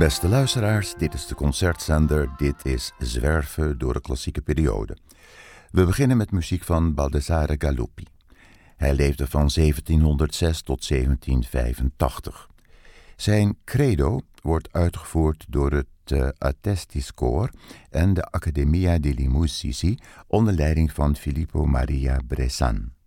Beste luisteraars, dit is de concertzender. Dit is Zwerven door de klassieke periode. We beginnen met muziek van Baldassare Galuppi. Hij leefde van 1706 tot 1785. Zijn credo wordt uitgevoerd door het Attestiskoor en de Accademia degli Musici onder leiding van Filippo Maria Bressan.